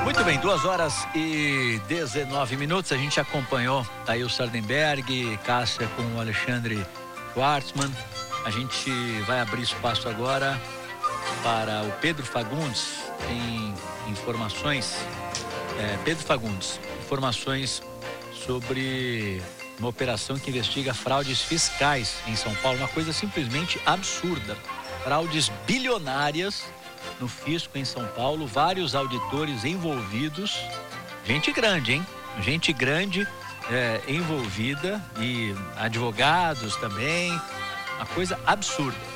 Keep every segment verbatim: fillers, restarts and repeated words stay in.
Muito bem, duas horas e dezenove minutos. A gente acompanhou aí o Sardenberg, Cássia com o Alexandre Schwartzman. A gente vai abrir espaço agora para o Pedro Fagundes. Tem informações, é, Pedro Fagundes, informações sobre uma operação que investiga fraudes fiscais em São Paulo. Uma coisa simplesmente absurda. Fraudes bilionárias no fisco em São Paulo, vários auditores envolvidos, gente grande, hein? Gente grande é, envolvida e advogados também, uma coisa absurda.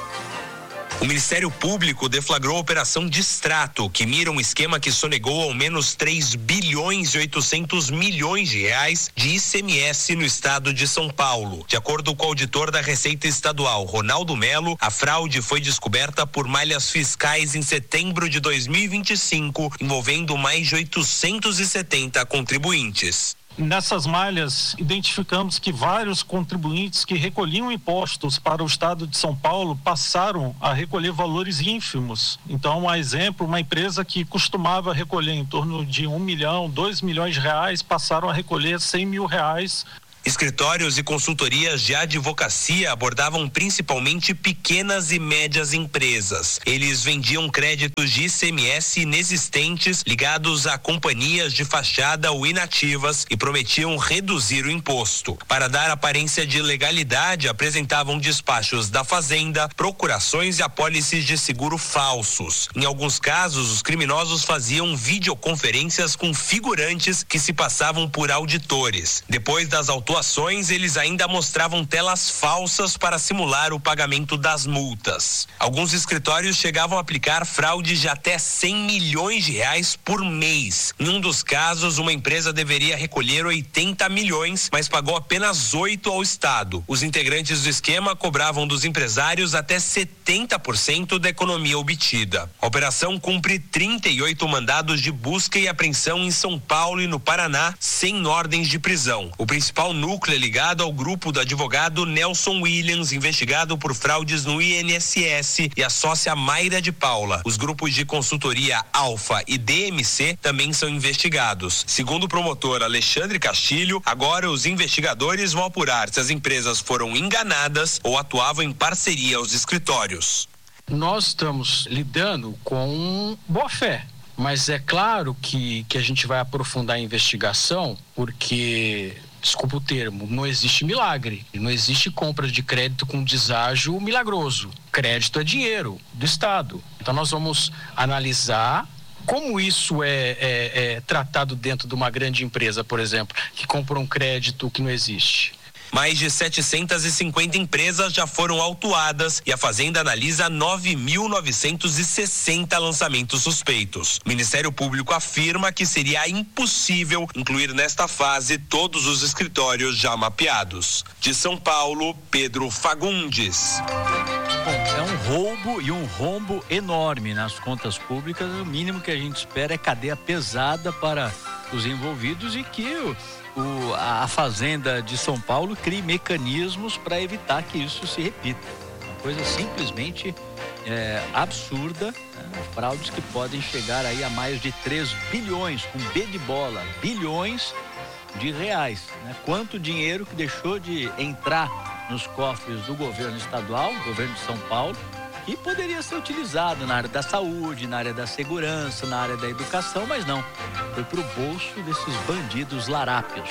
O Ministério Público deflagrou a Operação Distrato, que mira um esquema que sonegou ao menos três bilhões e oitocentos milhões de reais de I C M S no estado de São Paulo. De acordo com o auditor da Receita Estadual, Ronaldo Melo, a fraude foi descoberta por malhas fiscais em setembro de dois mil e vinte e cinco, envolvendo mais de oitocentos e setenta contribuintes. Nessas malhas, identificamos que vários contribuintes que recolhiam impostos para o estado de São Paulo passaram a recolher valores ínfimos. Então, a exemplo, uma empresa que costumava recolher em torno de um milhão, dois milhões de reais, passaram a recolher cem mil reais. Escritórios e consultorias de advocacia abordavam principalmente pequenas e médias empresas. Eles vendiam créditos de I C M S inexistentes ligados a companhias de fachada ou inativas e prometiam reduzir o imposto. Para dar aparência de legalidade, apresentavam despachos da Fazenda, procurações e apólices de seguro falsos. Em alguns casos, os criminosos faziam videoconferências com figurantes que se passavam por auditores. Depois das autuações, eles ainda mostravam telas falsas para simular o pagamento das multas. Alguns escritórios chegavam a aplicar fraudes de até cem milhões de reais por mês. Em um dos casos, uma empresa deveria recolher oitenta milhões, mas pagou apenas oito ao Estado. Os integrantes do esquema cobravam dos empresários até setenta por cento da economia obtida. A operação cumpre trinta e oito mandados de busca e apreensão em São Paulo e no Paraná, sem ordens de prisão. O principal núcleo é ligado ao grupo do advogado Nelson Williams, investigado por fraudes no I N S S, e a sócia Mayra de Paula. Os grupos de consultoria Alfa e D M C também são investigados. Segundo o promotor Alexandre Castilho, agora os investigadores vão apurar se as empresas foram enganadas ou atuavam em parceria aos escritórios. Nós estamos lidando com boa fé, mas é claro que, que a gente vai aprofundar a investigação, porque, desculpa o termo, não existe milagre, não existe compra de crédito com deságio milagroso. Crédito é dinheiro do Estado. Então nós vamos analisar como isso é, é, é tratado dentro de uma grande empresa, por exemplo, que compra um crédito que não existe. Mais de setecentas e cinquenta empresas já foram autuadas e a Fazenda analisa nove mil novecentos e sessenta lançamentos suspeitos. O Ministério Público afirma que seria impossível incluir nesta fase todos os escritórios já mapeados. De São Paulo, Pedro Fagundes. Bom, é um roubo e um rombo enorme nas contas públicas. O mínimo que a gente espera é cadeia pesada para os envolvidos e que o O, a Fazenda de São Paulo crie mecanismos para evitar que isso se repita. Uma coisa simplesmente é, absurda, né? Fraudes que podem chegar aí a mais de três bilhões, com B de bola, bilhões de reais, né? Quanto dinheiro que deixou de entrar nos cofres do governo estadual, governo de São Paulo, que poderia ser utilizado na área da saúde, na área da segurança, na área da educação, mas não. Foi para o bolso desses bandidos larápios.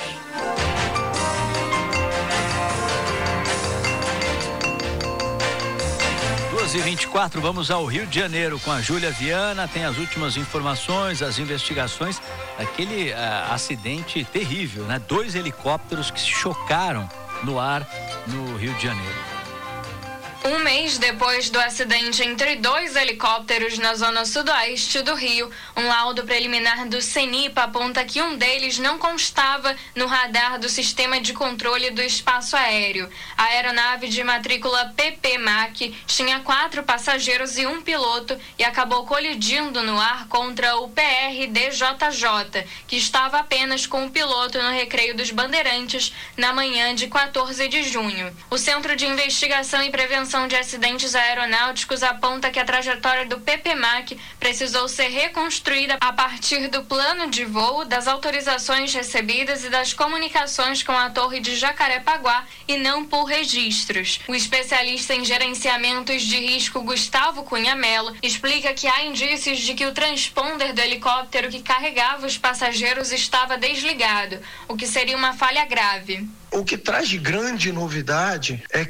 duas e vinte e quatro, vamos ao Rio de Janeiro com a Júlia Viana. Tem as últimas informações, as investigações daquele uh, acidente terrível, né? Dois helicópteros que se chocaram no ar no Rio de Janeiro. Um mês depois do acidente entre dois helicópteros na zona sudoeste do Rio, um laudo preliminar do CENIPA aponta que um deles não constava no radar do Sistema de Controle do Espaço Aéreo. A aeronave de matrícula P P M A C tinha quatro passageiros e um piloto e acabou colidindo no ar contra o P R D J J, que estava apenas com o piloto no Recreio dos Bandeirantes na manhã de quatorze de junho. O Centro de Investigação e Prevenção Investigação de Acidentes Aeronáuticos aponta que a trajetória do PPMAC precisou ser reconstruída a partir do plano de voo, das autorizações recebidas e das comunicações com a Torre de Jacarepaguá e não por registros. O especialista em gerenciamentos de risco Gustavo Cunha Mello explica que há indícios de que o transponder do helicóptero que carregava os passageiros estava desligado, o que seria uma falha grave. O que traz de grande novidade é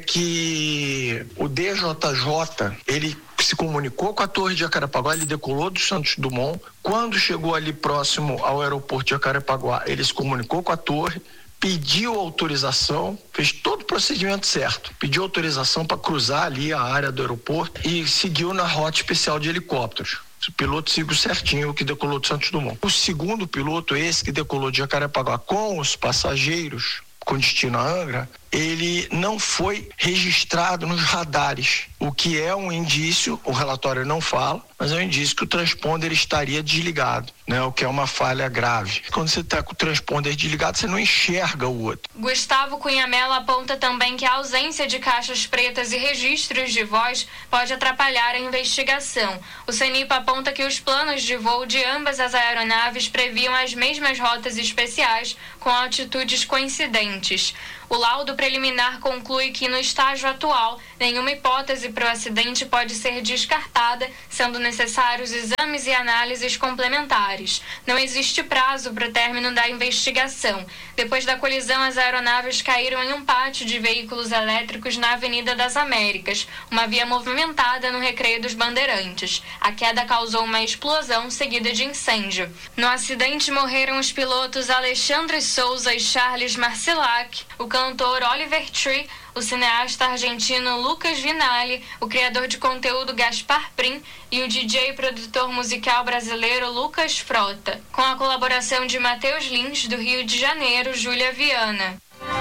que o D J J, ele se comunicou com a Torre de Jacarepaguá, ele decolou do Santos Dumont. Quando chegou ali próximo ao aeroporto de Jacarepaguá, ele se comunicou com a torre, pediu autorização, fez todo o procedimento certo, pediu autorização para cruzar ali a área do aeroporto e seguiu na rota especial de helicópteros. O piloto seguiu certinho o que decolou do Santos Dumont. O segundo piloto, esse que decolou de Jacarepaguá com os passageiros, com destino a Angra, ele não foi registrado nos radares, o que é um indício, o relatório não fala, mas é um indício que o transponder estaria desligado, né? O que é uma falha grave. Quando você está com o transponder desligado, você não enxerga o outro. Gustavo Cunha Mello aponta também que a ausência de caixas pretas e registros de voz pode atrapalhar a investigação. O CENIPA aponta que os planos de voo de ambas as aeronaves previam as mesmas rotas especiais com altitudes coincidentes. O laudo preliminar conclui que, no estágio atual, nenhuma hipótese para o acidente pode ser descartada, sendo necessários exames e análises complementares. Não existe prazo para o término da investigação. Depois da colisão, as aeronaves caíram em um pátio de veículos elétricos na Avenida das Américas, uma via movimentada no Recreio dos Bandeirantes. A queda causou uma explosão seguida de incêndio. No acidente morreram os pilotos Alexandre Souza e Charles Marcilac, o cantor Oliver Tree, o cineasta argentino Lucas Vinalli, o criador de conteúdo Gaspar Prim e o D J e produtor musical brasileiro Lucas Frota, com a colaboração de Matheus Lins, do Rio de Janeiro, Júlia Viana.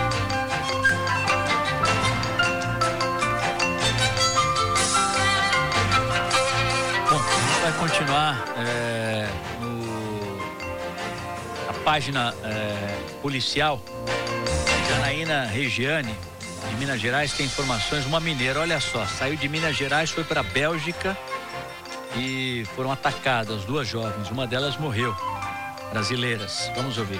Bom, a gente vai continuar é, no, a página é, policial. Janaína Regiane, de Minas Gerais, tem informações. Uma mineira, olha só, saiu de Minas Gerais, foi para a Bélgica e foram atacadas duas jovens. Uma delas morreu. Brasileiras. Vamos ouvir.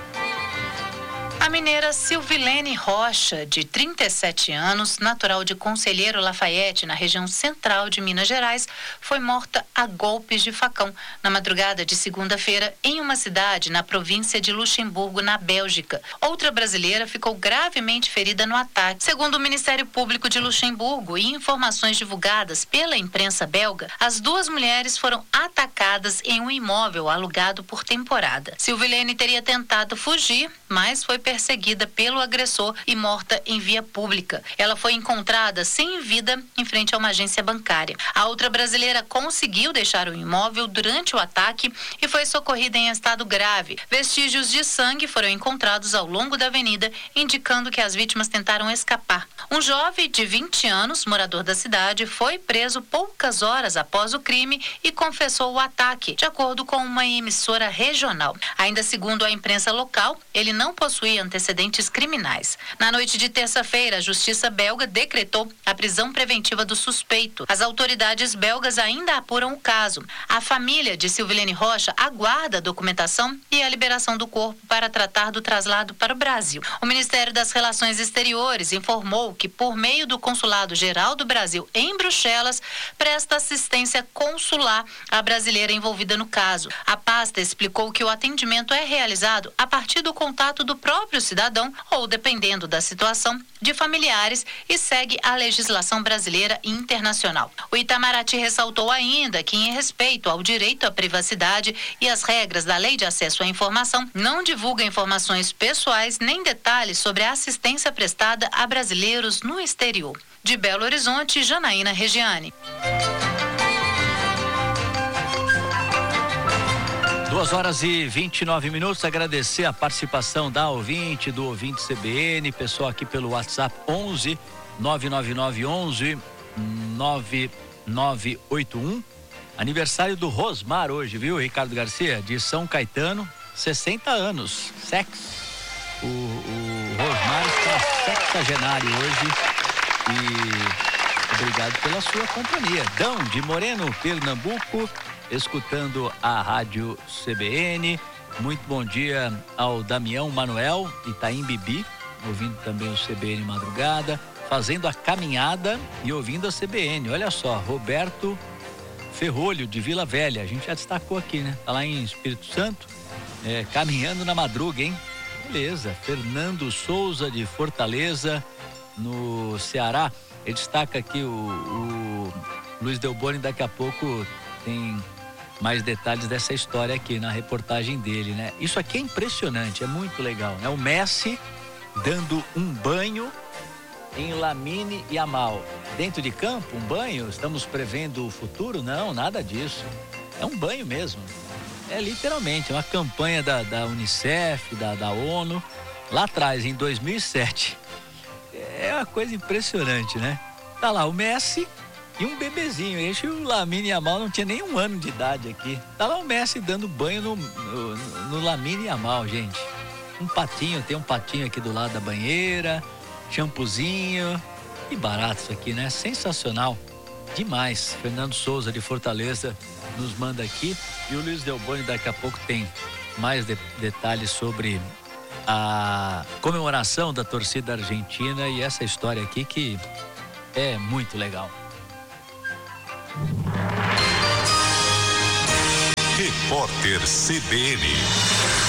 A mineira Silvilene Rocha, de trinta e sete anos, natural de Conselheiro Lafayette, na região central de Minas Gerais, foi morta a golpes de facão na madrugada de segunda-feira em uma cidade na província de Luxemburgo, na Bélgica. Outra brasileira ficou gravemente ferida no ataque. Segundo o Ministério Público de Luxemburgo e informações divulgadas pela imprensa belga, as duas mulheres foram atacadas em um imóvel alugado por temporada. Silvilene teria tentado fugir, mas foi perseguida pelo agressor e morta em via pública. Ela foi encontrada sem vida em frente a uma agência bancária. A outra brasileira conseguiu deixar o imóvel durante o ataque e foi socorrida em estado grave. Vestígios de sangue foram encontrados ao longo da avenida, indicando que as vítimas tentaram escapar. Um jovem de vinte anos, morador da cidade, foi preso poucas horas após o crime e confessou o ataque, de acordo com uma emissora regional. Ainda segundo a imprensa local, ele não possuía antecedentes criminais. Na noite de terça-feira, a justiça belga decretou a prisão preventiva do suspeito. As autoridades belgas ainda apuram o caso. A família de Silvilene Rocha aguarda a documentação e a liberação do corpo para tratar do traslado para o Brasil. O Ministério das Relações Exteriores informou que, por meio do Consulado Geral do Brasil em Bruxelas, presta assistência consular à brasileira envolvida no caso. A pasta explicou que o atendimento é realizado a partir do contato do próprio cidadão ou, dependendo da situação, de familiares e segue a legislação brasileira e internacional. O Itamaraty ressaltou ainda que, em respeito ao direito à privacidade e às regras da Lei de Acesso à Informação, não divulga informações pessoais nem detalhes sobre a assistência prestada a brasileiros no exterior. De Belo Horizonte, Janaína Regiane. Duas horas e vinte e nove minutos. Agradecer a participação da ouvinte, do ouvinte C B N, pessoal aqui pelo WhatsApp onze nove nove nove onze nove nove oito um. Aniversário do Rosmar hoje, viu, Ricardo Garcia? De São Caetano, sessenta anos. Sex. O, o Rosmar está sexagenário hoje e Obrigado pela sua companhia. Dão de Moreno, Pernambuco, escutando a Rádio C B N. Muito bom dia ao Damião Manuel, Itaim Bibi, ouvindo também o C B N Madrugada, fazendo a caminhada e ouvindo a C B N. Olha só, Roberto Ferrolho, de Vila Velha, a gente já destacou aqui, né? Tá lá em Espírito Santo, é, caminhando na madruga, hein? Beleza. Fernando Souza, de Fortaleza, no Ceará. Ele destaca aqui o, o Luiz Delboni, daqui a pouco tem mais detalhes dessa história aqui na reportagem dele, né? Isso aqui é impressionante, é muito legal, né? O Messi dando um banho em Lamine Yamal. Dentro de campo, um banho? Estamos prevendo o futuro? Não, nada disso. É um banho mesmo. É literalmente uma campanha da, da Unicef, da, da ONU, lá atrás, em dois mil e sete. É uma coisa impressionante, né? Tá lá o Messi e um bebezinho. Esse o Lamine Yamal não tinha nem um ano de idade aqui. Tá lá o Messi dando banho no, no, no Lamine Yamal, gente. Um patinho, tem um patinho aqui do lado da banheira, shampoozinho. Que barato isso aqui, né? Sensacional. Demais. Fernando Souza, de Fortaleza, nos manda aqui. E o Luiz Delboni daqui a pouco tem mais de, detalhes sobre a comemoração da torcida argentina e essa história aqui que é muito legal. Repórter C B N.